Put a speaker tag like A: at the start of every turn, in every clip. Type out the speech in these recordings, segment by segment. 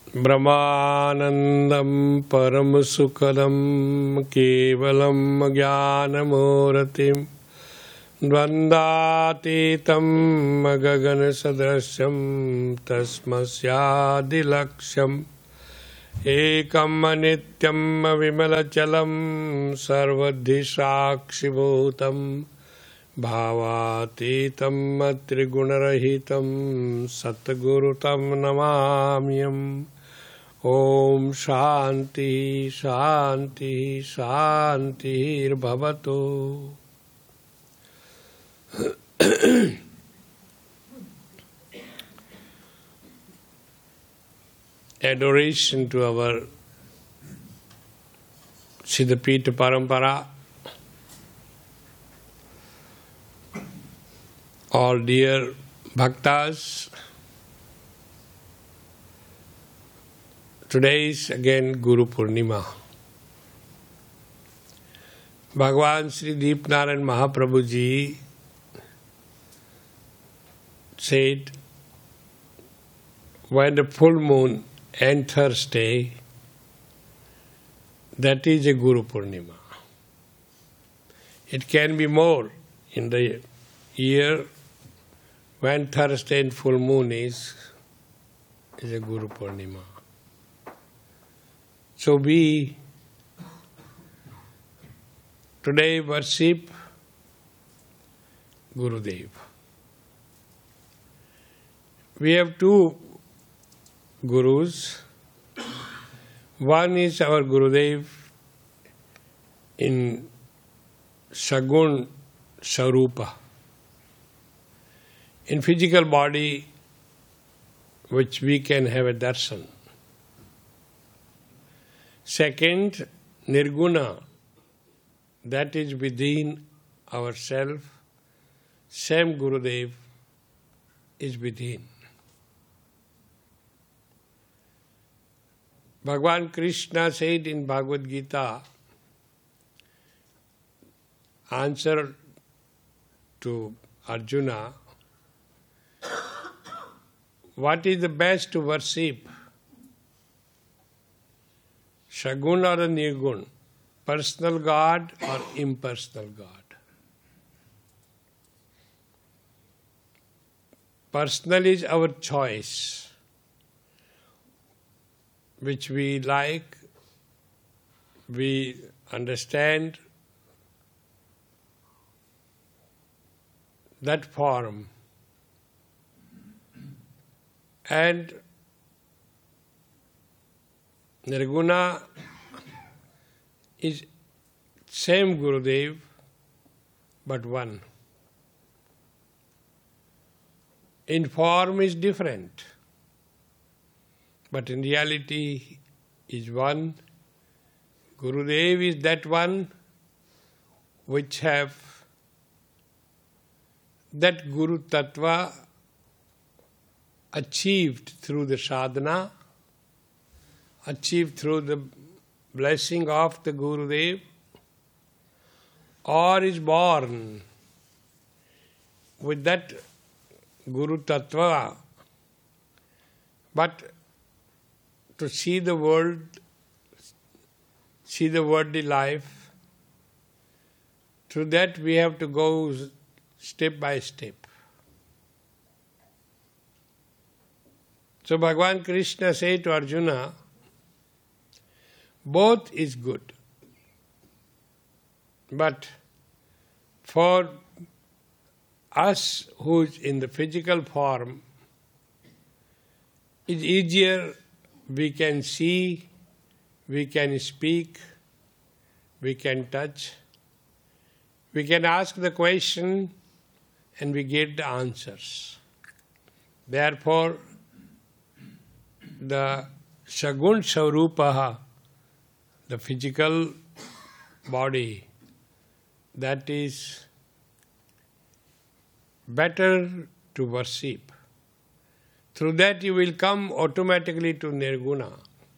A: ब्रह्मानन्दं परमसुखदं केवलं ज्ञानमूर्तिं द्वन्द्वातीतं गगनसदृशं तस्मस्यादिलक्ष्यम् एकं नित्यं विमलचलं सर्वधिसाक्षिभूतं भावातीतं त्रिगुणरहितं सद्गुरुं नमाम्यहम्। ओम शांति शांति शांतिर्भवतु। Adoration to our Siddhapita Parampara, all dear bhaktas. Today is again Guru Purnima. Bhagavan Sri Deepnarayan Mahaprabhu Ji said, when the full moon and Thursday, that is a Guru Purnima. It can be more in the year when Thursday and full moon is a Guru Purnima. So we today worship Gurudev. We have two Gurus. One is our Gurudev in Sagun Sarupa, in physical body which we can have a darshan. Second, Nirguna, that is within ourselves, same Gurudev is within. Bhagavan Krishna said in Bhagavad Gita, answer to Arjuna, what is the best to worship? Shagun or a Nirgun? Personal God or impersonal God? Personal is our choice, which we like, we understand that form. And Nirguna is same Gurudev, but one. In form is different, but in reality is one. Gurudev is that one which have that Guru Tattva achieved through the sadhana, achieved through the blessing of the Gurudev, or is born with that Guru Tattva, but to see the world, see the worldly life, through that we have to go step by step. So Bhagavan Krishna said to Arjuna, both is good. But for us who is in the physical form, it's easier, we can see, we can speak, we can touch, we can ask the question and we get the answers. Therefore, the Sagun Sarupaha, the physical body, that is better to worship. Through that you will come automatically to Nirguna.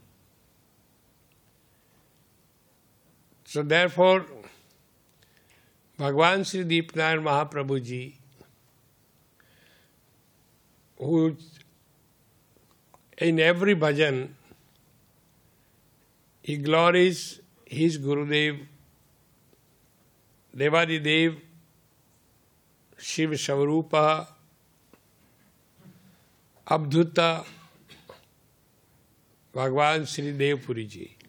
A: So therefore, Bhagavan Sri Deepnarayan Mahaprabhu Ji, who in every bhajan He glories his Gurudev, Devadidev, Shiv Savarupa, Abdhuta, Bhagwan Sri Devpuri Ji.